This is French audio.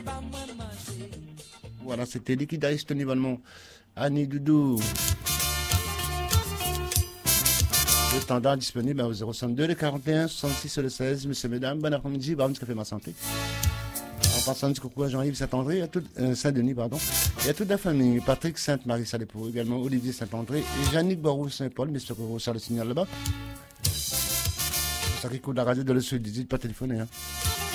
Voilà, c'était Liquidiste Tony Valmont. Annie Doudou. Le standard disponible au 062 le 41 66 le 16. Messieurs, mesdames, bon après-midi. Baron Café Ma Santé. En passant du coucou à Jean-Yves Saint-André, Saint-Denis, pardon. Et à toute la famille. Patrick Sainte-Marie Salépo, également Olivier Saint-André et Jannick Barou Saint-Paul. Messieurs, ça le signal là-bas. Ça qui coule la radio de le sud, 18 pas téléphoner, hein.